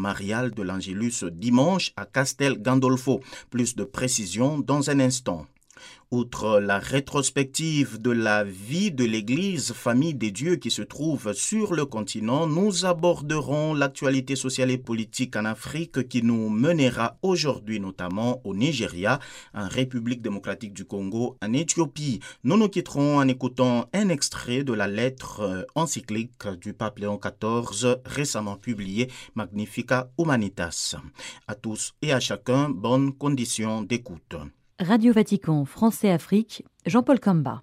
mariale de l'Angélus dimanche à Castel Gandolfo. Plus de précisions dans un instant. Outre la rétrospective de la vie de l'Église Famille des Dieux qui se trouve sur le continent, nous aborderons l'actualité sociale et politique en Afrique qui nous mènera aujourd'hui notamment au Nigeria, en République démocratique du Congo, en Éthiopie. Nous nous quitterons en écoutant un extrait de la lettre encyclique du pape Léon XIV récemment publiée, Magnificat Humanitas. À tous et à chacun, bonnes conditions d'écoute. Radio Vatican, France et Afrique, Jean-Paul Kamba.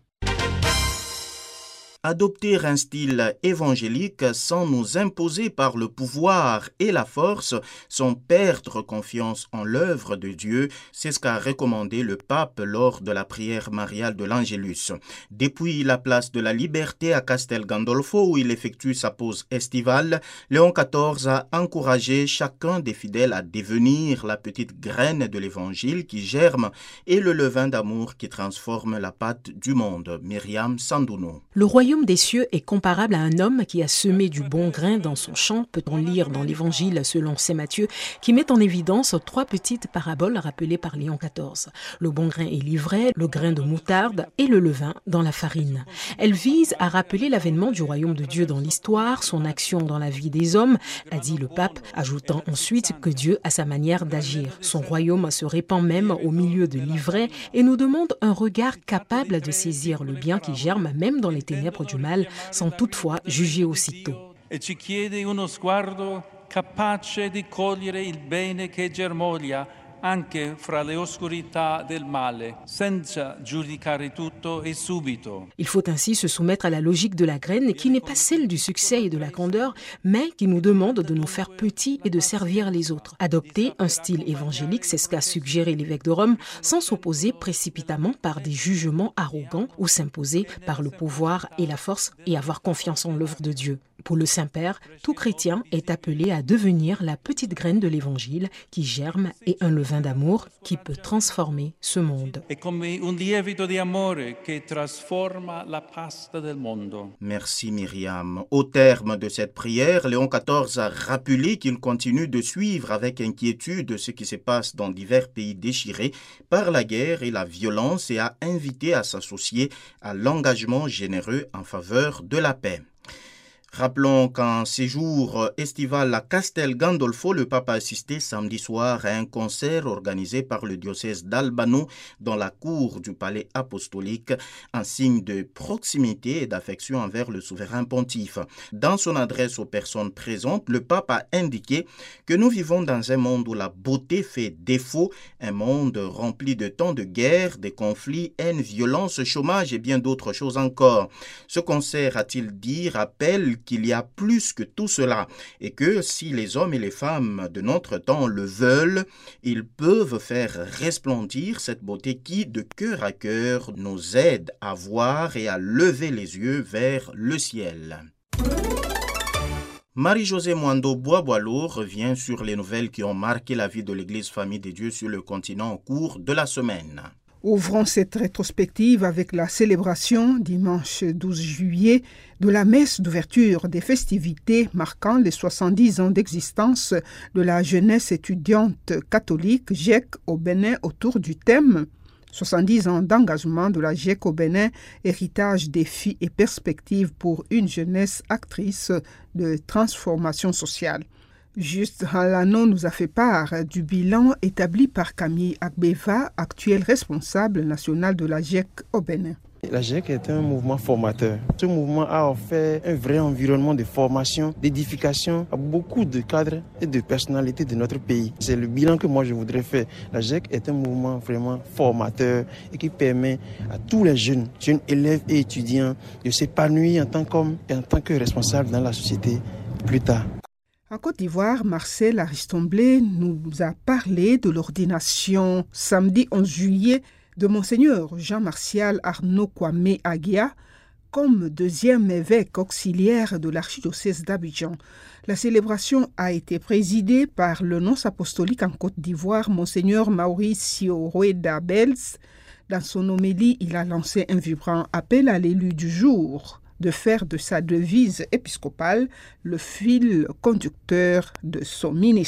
Adopter un style évangélique sans nous imposer par le pouvoir et la force, sans perdre confiance en l'œuvre de Dieu, c'est ce qu'a recommandé le pape lors de la prière mariale de l'Angélus. Depuis la place de la Liberté à Castel Gandolfo, où il effectue sa pause estivale, Léon XIV a encouragé chacun des fidèles à devenir la petite graine de l'évangile qui germe et le levain d'amour qui transforme la pâte du monde. Myriam Sandouno. Le royaume des cieux est comparable à un homme qui a semé du bon grain dans son champ, peut-on lire dans l'Évangile selon saint Matthieu, qui met en évidence 3 petites paraboles rappelées par Léon XIV. Le bon grain est l'ivraie, le grain de moutarde et le levain dans la farine. Elles visent à rappeler l'avènement du royaume de Dieu dans l'histoire, son action dans la vie des hommes, a dit le pape, ajoutant ensuite que Dieu a sa manière d'agir. Son royaume se répand même au milieu de l'ivraie et nous demande un regard capable de saisir le bien qui germe même dans les ténèbres du mal, sans toutefois juger aussitôt. E ci chiede uno sguardo capace di cogliere il bene che germoglia anche fra le oscurità del male, senza giudicare tutto e subito. Il faut ainsi se soumettre à la logique de la graine qui n'est pas celle du succès et de la grandeur, mais qui nous demande de nous faire petits et de servir les autres. Adopter un style évangélique, c'est ce qu'a suggéré l'évêque de Rome, sans s'opposer précipitamment par des jugements arrogants ou s'imposer par le pouvoir et la force et avoir confiance en l'œuvre de Dieu. Pour le Saint-Père, tout chrétien est appelé à devenir la petite graine de l'Évangile qui germe et un levain d'amour qui peut transformer ce monde. Merci Myriam. Au terme de cette prière, Léon XIV a rappelé qu'il continue de suivre avec inquiétude ce qui se passe dans divers pays déchirés par la guerre et la violence et a invité à s'associer à l'engagement généreux en faveur de la paix. Rappelons qu'en séjour estival à Castel Gandolfo, le pape a assisté samedi soir à un concert organisé par le diocèse d'Albano dans la cour du palais apostolique, en signe de proximité et d'affection envers le souverain pontife. Dans son adresse aux personnes présentes, le pape a indiqué que nous vivons dans un monde où la beauté fait défaut, un monde rempli de temps de guerre, de conflits, haine, violence, chômage et bien d'autres choses encore. Ce concert, a-t-il dit, rappelle qu'il y a plus que tout cela et que si les hommes et les femmes de notre temps le veulent, ils peuvent faire resplendir cette beauté qui, de cœur à cœur, nous aide à voir et à lever les yeux vers le ciel. Marie-Josée Mwando Bois-Boileau revient sur les nouvelles qui ont marqué la vie de l'Église Famille des Dieux sur le continent au cours de la semaine. Ouvrons cette rétrospective avec la célébration, dimanche 12 juillet, de la messe d'ouverture des festivités marquant les 70 ans d'existence de la jeunesse étudiante catholique GEC au Bénin autour du thème 70 ans d'engagement de la GEC au Bénin, héritage, défis et perspectives pour une jeunesse actrice de transformation sociale. Juste Halano nous a fait part du bilan établi par Camille Agbeva, actuel responsable national de la GEC au Bénin. La GEC est un mouvement formateur. Ce mouvement a offert un vrai environnement de formation, d'édification à beaucoup de cadres et de personnalités de notre pays. C'est le bilan que moi je voudrais faire. La GEC est un mouvement vraiment formateur et qui permet à tous les jeunes élèves et étudiants de s'épanouir en tant qu'hommes et en tant que responsables dans la société plus tard. En Côte d'Ivoire, Marcel Aristomblé nous a parlé de l'ordination samedi 11 juillet de Monseigneur Jean-Martial Arnaud Kwame Agia comme deuxième évêque auxiliaire de l'archidiocèse d'Abidjan. La célébration a été présidée par le nonce apostolique en Côte d'Ivoire, Monseigneur Mauricio Rueda Bells. Dans son homélie, il a lancé un vibrant appel à l'élu du jour de faire de sa devise épiscopale le fil conducteur de son ministère.